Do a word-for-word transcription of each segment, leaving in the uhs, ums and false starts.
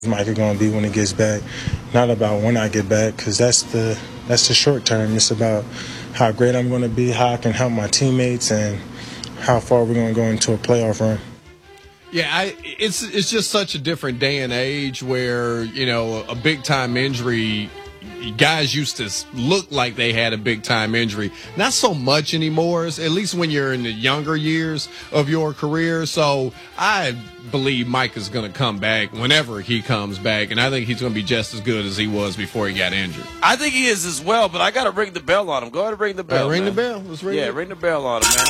Micah going to be when he gets back, not about when I get back, because that's the that's the short term. It's about how great I'm going to be, how I can help my teammates, and how far we're going to go into a playoff run. Yeah, I, it's it's just such a different day and age where, you know, a big time injury, guys used to look like they had a big time injury. Not so much anymore, at least when you're in the younger years of your career. So I believe Mike is going to come back whenever he comes back, and I think he's going to be just as good as he was before he got injured. I think he is as well, but I got to ring the bell on him. Go ahead and ring the bell. Uh, ring man. the bell. Let's ring yeah, it. ring the bell on him, man.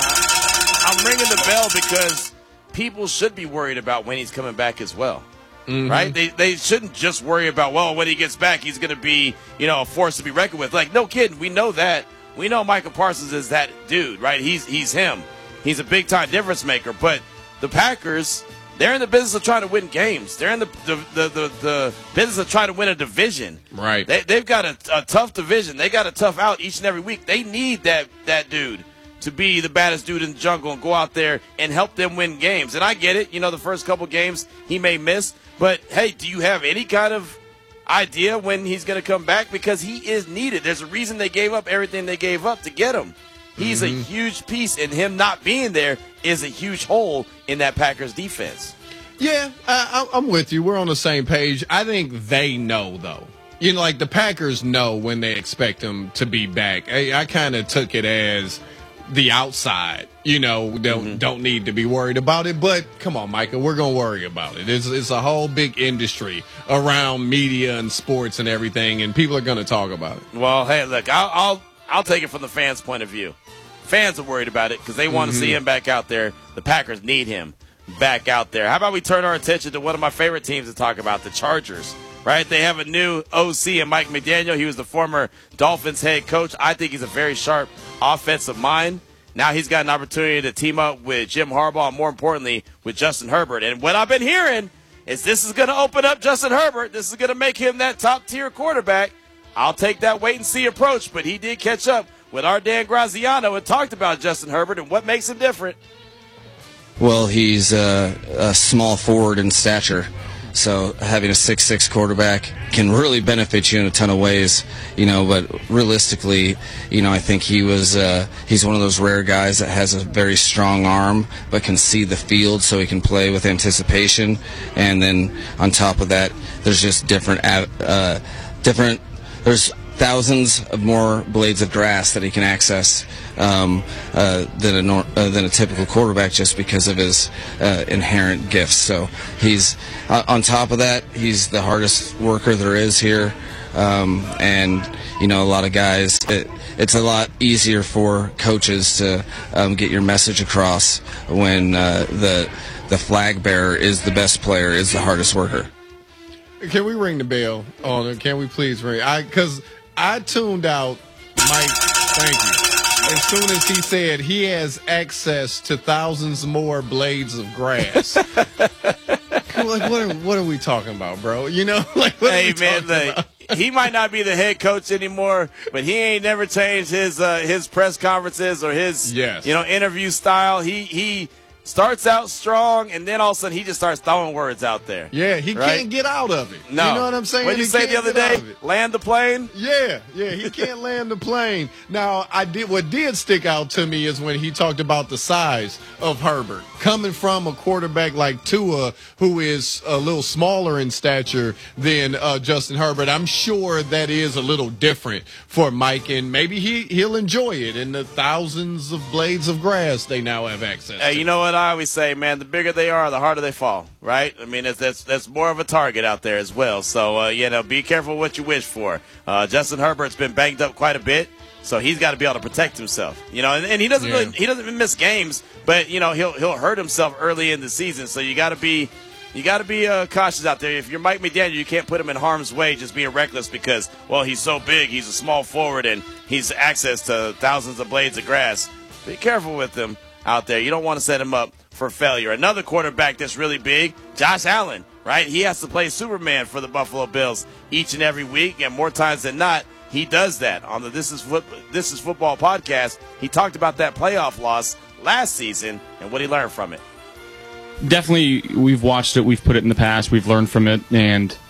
I, I'm ringing the bell because people should be worried about when he's coming back as well. Mm-hmm. Right? They they shouldn't just worry about, well, when he gets back, he's going to be, you know, a force to be reckoned with. Like, no kidding. We know that. We know Micah Parsons is that dude, right? He's he's him. He's a big-time difference maker. But the Packers, they're in the business of trying to win games. They're in the the, the, the, the business of trying to win a division. Right. They, they've got a, a tough division. They got a tough out each and every week. They need that that dude to be the baddest dude in the jungle and go out there and help them win games. And I get it. You know, the first couple games he may miss. But, hey, do you have any kind of idea when he's going to come back? Because he is needed. There's a reason they gave up everything they gave up to get him. He's mm-hmm. a huge piece, and him not being there is a huge hole in that Packers defense. Yeah, I, I'm with you. We're on the same page. I think they know, though. You know, like the Packers know when they expect him to be back. I, I kind of took it as the outside, you know, don't mm-hmm. don't need to be worried about it. But come on, Micah, we're gonna worry about it. It's it's a whole big industry around media and sports and everything, and people are gonna talk about it. Well, hey, look, I'll I'll, I'll take it from the fans' point of view. Fans are worried about it because they want to mm-hmm. see him back out there. The Packers need him back out there. How about we turn our attention to one of my favorite teams to talk about, the Chargers? Right, they have a new O C in Mike McDaniel. He was the former Dolphins head coach. I think he's a very sharp offensive mind. Now he's got an opportunity to team up with Jim Harbaugh, and more importantly, with Justin Herbert. And what I've been hearing is this is going to open up Justin Herbert. This is going to make him that top-tier quarterback. I'll take that wait-and-see approach, but he did catch up with our Dan Graziano and talked about Justin Herbert and what makes him different. Well, he's uh, a small forward in stature. So having a six six quarterback can really benefit you in a ton of ways, you know, but realistically, you know, I think he was uh, he's one of those rare guys that has a very strong arm but can see the field so he can play with anticipation. And then on top of that, there's just different uh, different there's thousands of more blades of grass that he can access um, uh, than a nor- uh, than a typical quarterback, just because of his uh, inherent gifts. So he's uh, on top of that, he's the hardest worker there is here, um, and you know, a lot of guys. It, it's a lot easier for coaches to um, get your message across when uh, the the flag bearer is the best player, is the hardest worker. Can we ring the bell on it? Can we please ring? I because I tuned out Mike. Thank you. As soon as he said he has access to thousands more blades of grass. Like, what are, what are we talking about, bro? You know, like, what hey are we man, talking the, about? He might not be the head coach anymore, but he ain't never changed his uh, his press conferences or his yes. you know interview style. He he. Starts out strong, and then all of a sudden he just starts throwing words out there. Yeah, he right? can't get out of it. No. You know what I'm saying? What did you say the other day? Land the plane? Yeah, yeah, he can't land the plane. Now, I did what did stick out to me is when he talked about the size of Herbert. Coming from a quarterback like Tua, who is a little smaller in stature than uh, Justin Herbert, I'm sure that is a little different for Mike, and maybe he, he'll enjoy it in the thousands of blades of grass they now have access Hey, to. you know what I always say, man? The bigger they are, the harder they fall, right? I mean, that's that's, that's more of a target out there as well. So, uh, you know, be careful what you wish for. Uh, Justin Herbert's been banged up quite a bit, so he's got to be able to protect himself. You know, and, and he doesn't yeah. really he doesn't miss games, but you know he'll he'll hurt himself early in the season. So you got to be you got to be uh, cautious out there. If you're Mike McDaniel, you can't put him in harm's way just being reckless because, well, he's so big, he's a small forward, and he's access to thousands of blades of grass. Be careful with him out there. You don't want to set him up for failure. Another quarterback that's really big, Josh Allen, right? He has to play Superman for the Buffalo Bills each and every week, and more times than not, he does that. On the This Is Foot- This Is Football podcast, he talked about that playoff loss last season and what he learned from it. definitely we've watched it, we've put it in the past, we've learned from it, and